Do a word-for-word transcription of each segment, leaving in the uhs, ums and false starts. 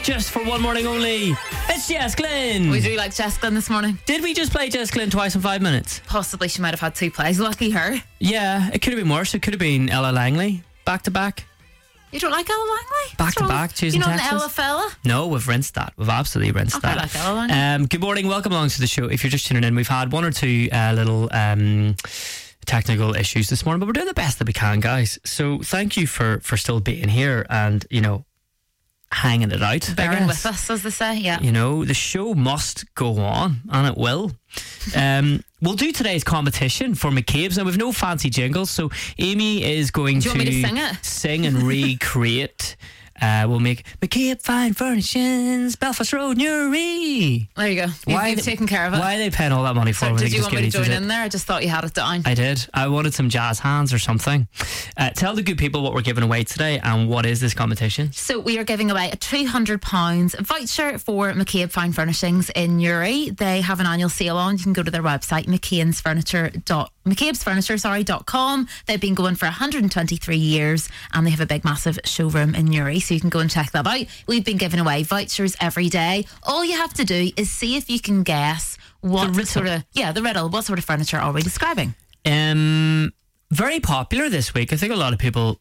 just for one morning only. It's Jess Glynn. We do like Jess Glynn this morning. Did we just play Jess Glynn twice in five minutes? Possibly she might have had two plays. Lucky her. Yeah, it could have been worse. It could have been Ella Langley, back to back. You don't like Ella Langley? Back to back, choosing You know Texas. the Ella fella? No, we've rinsed that. We've absolutely rinsed Okay, that. like Ella Langley. Um, good morning, welcome along to the show. If you're just tuning in, we've had one or two uh, little um, technical issues this morning, but we're doing the best that we can, guys. So thank you for, for still being here and, you know, hanging it out. Bearing with us, as they say, yeah. You know, the show must go on, and it will. Um, we'll do today's competition for McCabe's. Now, we've no fancy jingles, so Amy is going Do you to, want me to sing it? sing and recreate. Uh, we'll make McCabe Fine Furnishings, Belfast Road, Newry. There you go. You've, Why you've they- taken care of it. Why are they paying all that money for So when they did you just want me to give it join to in there? I just thought you had it down. I did. I wanted some jazz hands or something. Uh, tell the good people what we're giving away today and what is this competition. So we are giving away a two hundred pounds voucher for McCabe Fine Furnishings in Newry. They have an annual sale on. You can go to their website, mccabe's furniture dot mccabe's furniture sorry dot com. They've been going for one hundred twenty-three years and they have a big massive showroom in Newry, so you can go and check that out. We've been giving away vouchers every day. All you have to do is see if you can guess what The sort of yeah the riddle. What sort of furniture are we describing? Um, very popular this week. I think a lot of people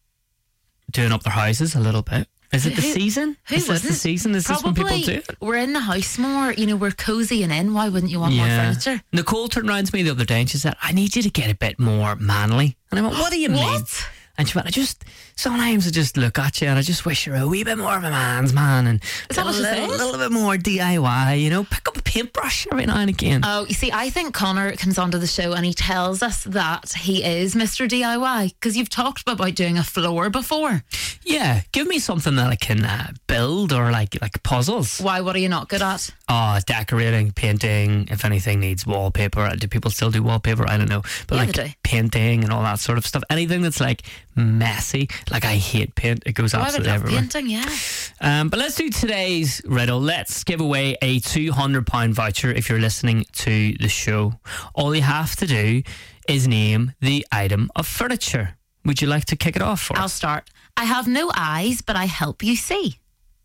doing up their houses a little bit. Is it the Who- season? Who is this the wouldn't? season? Is this when Probably people do it? We're in the house more. You know, we're cozying in. Why wouldn't you want more furniture? Nicole turned around to me the other day and she said, I need you to get a bit more manly. And I went, what do you mean? What? And she went, I just, sometimes I just look at you and I just wish you were a wee bit more of a man's man and Is that a what she little, said? little bit more D I Y, you know, pick up a paintbrush every now and again. Oh, you see, I think Connor comes onto the show and he tells us that he is Mister D I Y because you've talked about doing a floor before. Yeah, give me something that I can uh, build or like like puzzles. Why? What are you not good at? Oh, decorating, painting, if anything needs wallpaper. Do people still do wallpaper? I don't know. But Yeah, like they do. painting and all that sort of stuff. Anything that's like messy. Like I hate paint. It goes Why would absolutely love everywhere. painting? Yeah. Um, but let's do today's riddle. Let's give away a two hundred pounds voucher if you're listening to the show. All you have to do is name the item of furniture. Would you like to kick it off for I'll us? start. I have no eyes, but I help you see.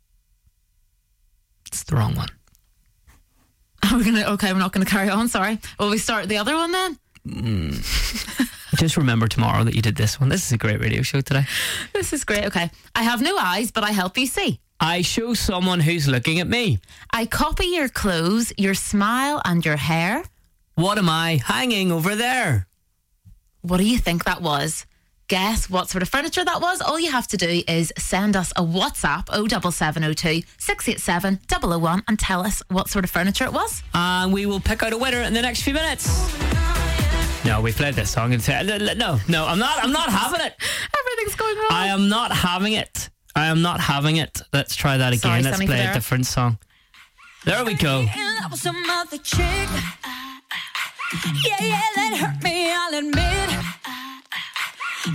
It's the wrong one. We're gonna. Okay, we're not gonna carry on. Sorry. Will we start the other one then? Just remember tomorrow that you did this one. This is a great radio show today. This is great. Okay. I have no eyes, but I help you see. I show someone who's looking at me. I copy your clothes, your smile, and your hair. What am I hanging over there? What do you think that was? Guess what sort of furniture that was? All you have to do is send us a WhatsApp oh seven seven oh two, six eight seven, zero zero one and tell us what sort of furniture it was. And we will pick out a winner in the next few minutes. No, we played this song and said, no, no, I'm not, I'm not having it. Everything's going wrong. I am not having it. I am not having it. Let's try that again. Sorry, Let's Sammy play a Federa. different song. There we go. In love with some other chick. Yeah, yeah, that hurt me, I'll admit.